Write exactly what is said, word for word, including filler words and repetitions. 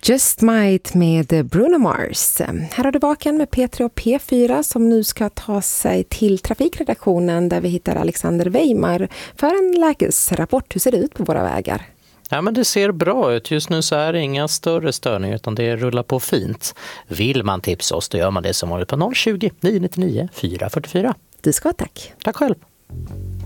Just Might med Bruno Mars. Här har du vaken med P tre och P fyra som nu ska ta sig till trafikredaktionen där vi hittar Alexander Weimar för en lägesrapport. Hur ser det ut på våra vägar? Ja, men det ser bra ut. Just nu så är det inga större störningar utan det rullar på fint. Vill man tipsa oss då gör man det som varit på noll tjugo, nio nio nio, fyra fyra fyra. Du ska ha tack. Tack själv.